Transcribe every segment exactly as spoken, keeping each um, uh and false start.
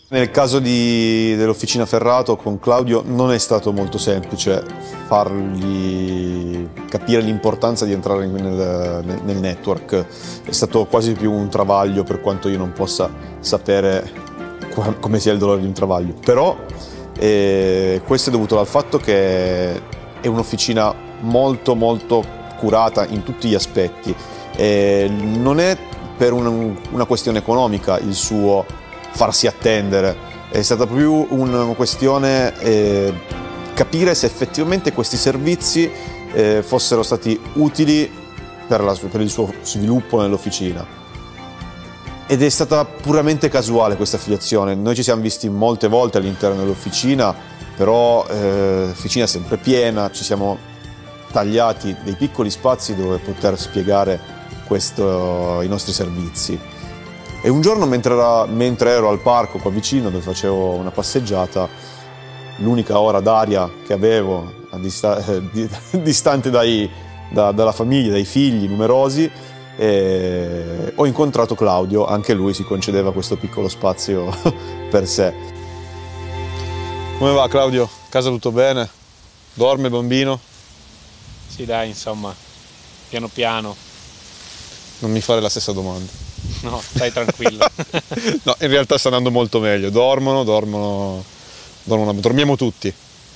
Nel caso dell'Officina Ferrato con Claudio non è stato molto semplice fargli capire l'importanza di entrare nel, nel network. È stato quasi più un travaglio, per quanto io non possa sapere come sia il dolore di un travaglio. Però eh, questo è dovuto al fatto che è un'officina molto molto curata in tutti gli aspetti. E non è per un, una questione economica il suo farsi attendere, è stata più una questione eh, capire se effettivamente questi servizi eh, fossero stati utili per, la, per il suo sviluppo nell'officina. Ed è stata puramente casuale questa affiliazione. Noi ci siamo visti molte volte all'interno dell'officina, però eh, l'officina è sempre piena, ci siamo tagliati dei piccoli spazi dove poter spiegare questo, i nostri servizi. E un giorno mentre, era, mentre ero al parco qua vicino dove facevo una passeggiata, l'unica ora d'aria che avevo a dista eh, distante dai, da, dalla famiglia, dai figli numerosi, eh, ho incontrato Claudio. Anche lui si concedeva questo piccolo spazio per sé. Come va Claudio? Casa tutto bene? Dorme il bambino? Sì dai, insomma, piano piano. Non mi fare la stessa domanda. No, stai tranquillo. No, in realtà sta andando molto meglio, dormono, dormono, dormono, dormiamo tutti.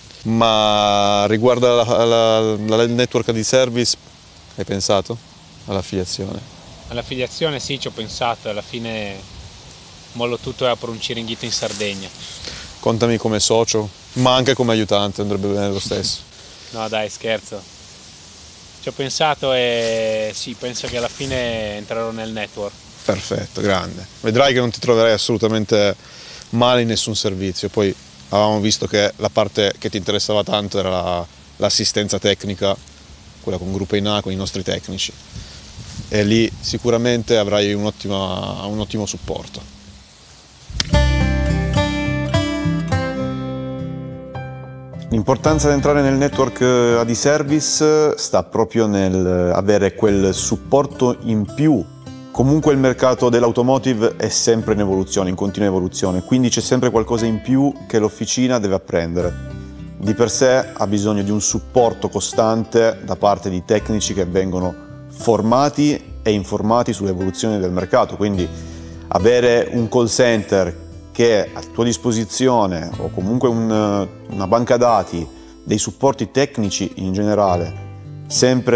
Ma riguardo al network di service, hai pensato all'affiliazione? All'affiliazione sì, ci ho pensato, alla fine mollo tutto e apro un Ciringhito in Sardegna. Contami come socio, ma anche come aiutante, andrebbe bene lo stesso. No dai, scherzo. Ci ho pensato e sì, penso che alla fine entrerò nel network. Perfetto, grande. Vedrai che non ti troverai assolutamente male in nessun servizio. Poi avevamo visto che la parte che ti interessava tanto era l'assistenza tecnica, quella con Gruppo I N A, con i nostri tecnici. E lì sicuramente avrai un ottimo, un ottimo supporto. L'importanza di entrare nel network Adiservice sta proprio nel avere quel supporto in più. Comunque il mercato dell'automotive è sempre in evoluzione, in continua evoluzione, quindi c'è sempre qualcosa in più che l'officina deve apprendere. Di per sé ha bisogno di un supporto costante da parte di tecnici che vengono formati e informati sull'evoluzione del mercato, quindi avere un call center che è a tua disposizione o comunque un, una banca dati, dei supporti tecnici in generale, sempre